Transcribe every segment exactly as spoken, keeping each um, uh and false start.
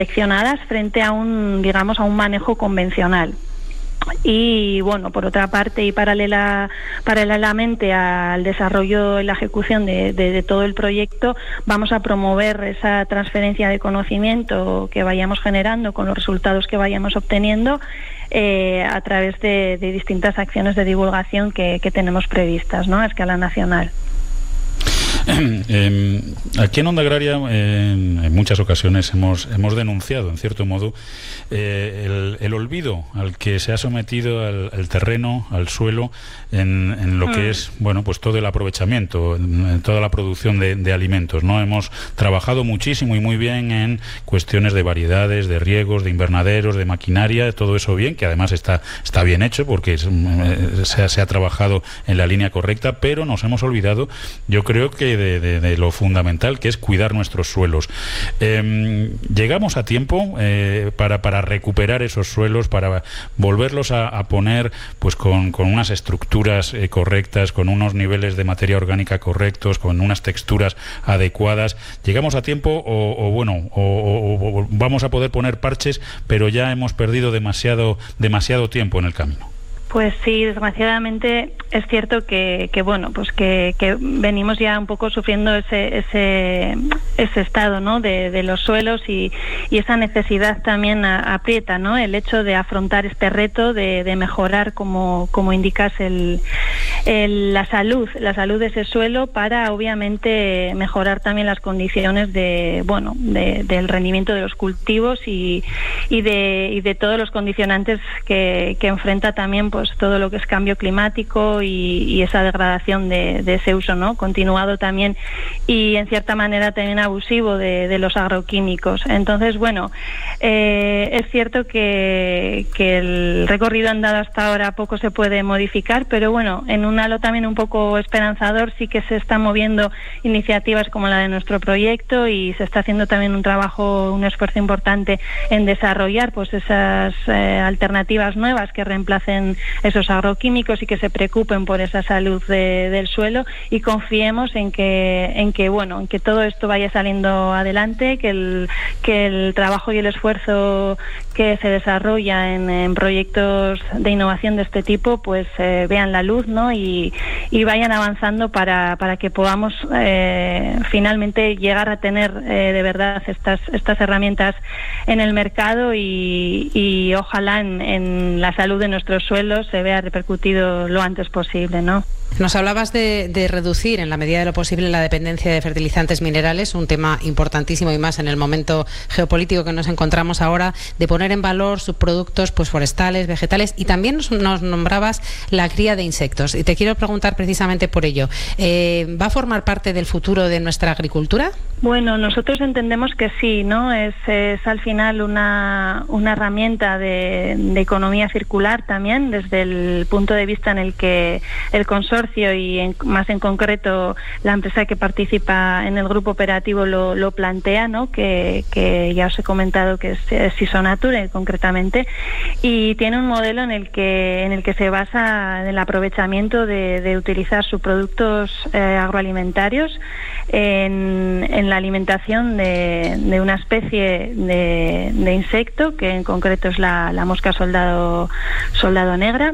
seleccionadas frente a un, digamos, a un manejo convencional. Y bueno, por otra parte y paralela, paralelamente al desarrollo y la ejecución de, de, de todo el proyecto, vamos a promover esa transferencia de conocimiento que vayamos generando con los resultados que vayamos obteniendo eh, a través de, de distintas acciones de divulgación que, que tenemos previstas, ¿no?, a escala nacional. Eh, aquí en Onda Agraria eh, en muchas ocasiones hemos, hemos denunciado, en cierto modo, eh, el, el olvido al que se ha sometido al, al terreno, al suelo, en, en lo mm. que es, bueno, pues todo el aprovechamiento, en, en toda la producción de, de alimentos, ¿no? Hemos trabajado muchísimo y muy bien en cuestiones de variedades, de riegos, de invernaderos, de maquinaria, todo eso bien, que además está, está bien hecho porque es, eh, se, ha, se ha trabajado en la línea correcta, pero nos hemos olvidado, yo creo que De, de, de lo fundamental, que es cuidar nuestros suelos. Eh, ¿Llegamos a tiempo eh, para, para recuperar esos suelos, para volverlos a, a poner pues con, con unas estructuras eh, correctas, con unos niveles de materia orgánica correctos, con unas texturas adecuadas? ¿Llegamos a tiempo o, o bueno, o, o, o vamos a poder poner parches, pero ya hemos perdido demasiado, demasiado tiempo en el camino? Pues sí, desgraciadamente es cierto que, que bueno, pues que, que venimos ya un poco sufriendo ese ese ese estado, ¿no?, de, de los suelos y, y esa necesidad también a, aprieta, ¿no?, el hecho de afrontar este reto de, de mejorar, como como indicas, el, el la salud, la salud de ese suelo, para obviamente mejorar también las condiciones de bueno de, del rendimiento de los cultivos y, y de y de todos los condicionantes que, que enfrenta también, pues todo lo que es cambio climático y, y esa degradación de, de ese uso, ¿no?, continuado también y en cierta manera también abusivo de, de los agroquímicos. Entonces, bueno, eh, es cierto que, que el recorrido andado hasta ahora poco se puede modificar, pero bueno, en un halo también un poco esperanzador sí que se están moviendo iniciativas como la de nuestro proyecto y se está haciendo también un trabajo, un esfuerzo importante en desarrollar pues esas eh, alternativas nuevas que reemplacen esos agroquímicos y que se preocupen por esa salud de, del suelo, y confiemos en que en que bueno en que todo esto vaya saliendo adelante, que el que el trabajo y el esfuerzo que se desarrolla en, en proyectos de innovación de este tipo pues eh, vean la luz, ¿no?, y, y vayan avanzando para, para que podamos eh, finalmente llegar a tener eh, de verdad estas estas herramientas en el mercado y, y ojalá en, en la salud de nuestros suelos se vea repercutido lo antes posible, ¿no? Nos hablabas de, de reducir en la medida de lo posible la dependencia de fertilizantes minerales, un tema importantísimo y más en el momento geopolítico que nos encontramos ahora, de poner en valor subproductos pues forestales, vegetales, y también nos, nos nombrabas la cría de insectos. Y te quiero preguntar precisamente por ello. Eh, ¿Va a formar parte del futuro de nuestra agricultura? Bueno, nosotros entendemos que sí, ¿no? Es, es al final una, una herramienta de, de economía circular también, desde el punto de vista en el que el consorcio y en, más en concreto la empresa que participa en el grupo operativo lo, lo plantea, ¿no?, que, que ya os he comentado que es, es Isonature concretamente, y tiene un modelo en el que en el que se basa en el aprovechamiento de, de utilizar subproductos eh, agroalimentarios en, en la alimentación de, de una especie de, de insecto, que en concreto es la, la mosca soldado soldado negra.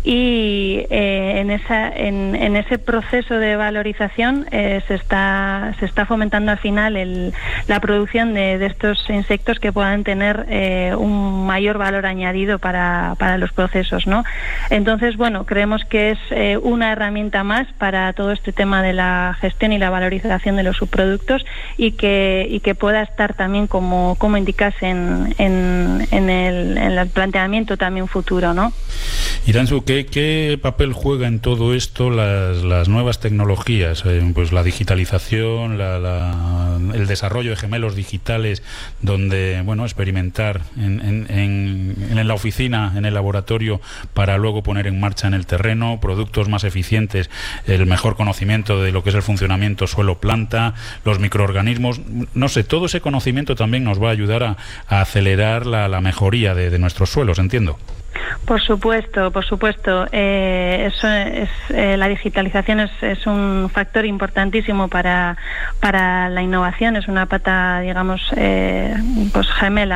Y eh, en esa en, en ese proceso de valorización eh, se está se está fomentando al final el, la producción de, de estos insectos que puedan tener eh, un mayor valor añadido para, para los procesos, ¿no? Entonces, bueno, creemos que es eh, una herramienta más para todo este tema de la gestión y la valorización de los subproductos, y que y que pueda estar también, como como indicas, en, en, en, el, en el planteamiento también futuro, ¿no? Iranzu, ¿qué, ¿qué papel juega en todo esto las, las nuevas tecnologías? Eh, pues la digitalización, la, la, el desarrollo de gemelos digitales, donde, bueno, experimentar en, en, en, en la oficina, en el laboratorio, para luego poner en marcha en el terreno productos más eficientes, el mejor conocimiento de lo que es el funcionamiento suelo-planta, los microorganismos, no sé, todo ese conocimiento también nos va a ayudar a, a acelerar la, la mejoría de, de nuestros suelos, entiendo. Por supuesto, por supuesto. Eh, eso es, eh, la digitalización es, es un factor importantísimo para, para la innovación, es una pata, digamos, eh, pues gemela